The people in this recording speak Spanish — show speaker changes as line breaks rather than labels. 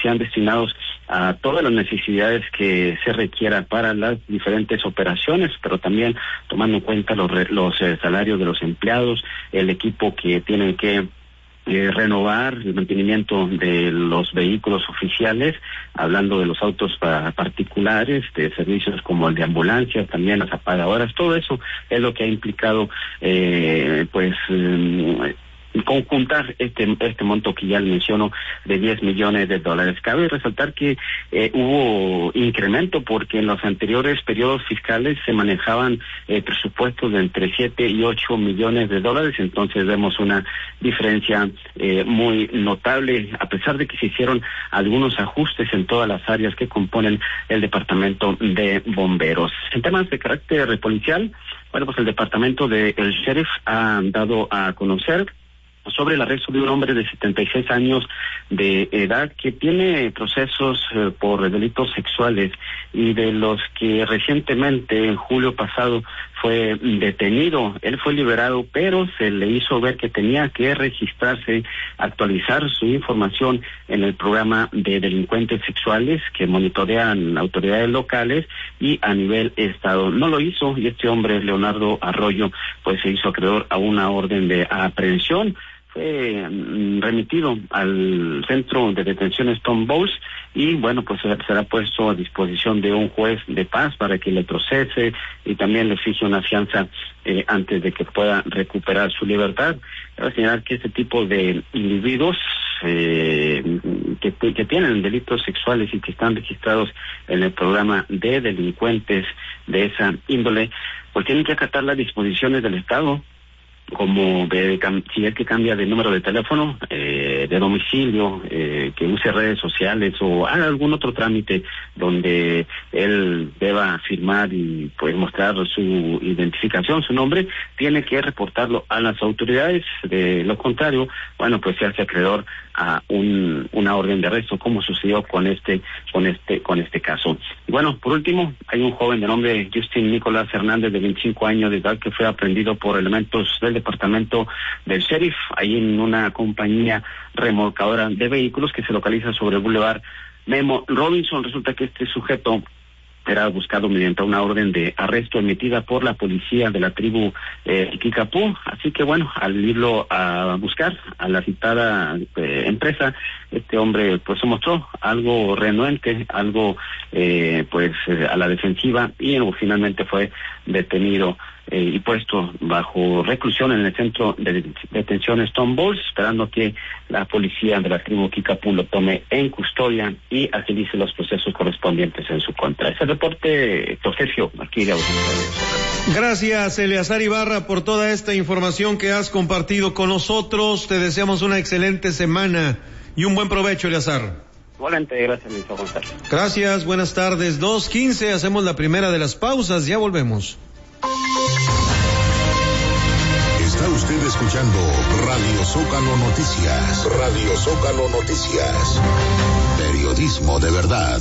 sean destinados a todas las necesidades que se requieran para las diferentes operaciones, pero también tomando en cuenta los salarios de los empleados, el equipo que tienen que renovar, el mantenimiento de los vehículos oficiales, hablando de los autos particulares, de servicios como el de ambulancias, también las apagadoras, todo eso es lo que ha implicado conjuntar este monto que ya le menciono de $10 millones. Cabe resaltar que hubo incremento porque en los anteriores periodos fiscales se manejaban presupuestos de entre 7 y 8 millones de dólares, entonces vemos una diferencia muy notable, a pesar de que se hicieron algunos ajustes en todas las áreas que componen el Departamento de Bomberos. En temas de carácter policial, bueno, pues el Departamento del Sheriff ha dado a conocer sobre el arresto de un hombre de 76 años de edad que tiene procesos por delitos sexuales y de los que recientemente, en julio pasado, fue detenido. Él fue liberado, pero se le hizo ver que tenía que registrarse, actualizar su información en el programa de delincuentes sexuales que monitorean autoridades locales y a nivel estado. No lo hizo y este hombre, Leonardo Arroyo, pues se hizo acreedor a una orden de aprehensión. Fue remitido al centro de detención Stone Bowls y bueno, pues será puesto a disposición de un juez de paz para que le procese y también le exige una fianza antes de que pueda recuperar su libertad. Quiero señalar que este tipo de individuos que tienen delitos sexuales y que están registrados en el programa de delincuentes de esa índole, pues tienen que acatar las disposiciones del Estado, como si es que cambia de número de teléfono, de domicilio, que use redes sociales o haga algún otro trámite donde él deba firmar y pues mostrar su identificación, su nombre, tiene que reportarlo a las autoridades. De lo contrario, bueno, pues se hace acreedor a una orden de arresto, como sucedió con este caso. Y bueno, por último, hay un joven de nombre Justin Nicolás Hernández, de 25 años de edad, que fue aprendido por elementos del Departamento del Sheriff, ahí en una compañía remolcadora de vehículos que se localiza sobre el Boulevard Memo Robinson. Resulta que este sujeto era buscado mediante una orden de arresto emitida por la policía de la tribu Kikapú. Así que bueno, al irlo a buscar a la citada empresa, este hombre pues se mostró algo renuente, algo a la defensiva y finalmente fue detenido y puesto bajo reclusión en el centro de detención Stone Bowls, esperando que la policía de la tribu Kikapú lo tome en custodia y agilice los procesos correspondientes en su contra. Ese reporte, Sergio, aquí de Autos.
Gracias, Eleazar Ibarra, por toda esta información que has compartido con nosotros. Te deseamos una excelente semana y un buen provecho, Eleazar.
Igualmente, gracias, Luis González.
Gracias, buenas tardes. 2:15, hacemos la primera de las pausas, ya volvemos.
Está usted escuchando Radio Zócalo Noticias. Radio Zócalo Noticias. Periodismo de verdad.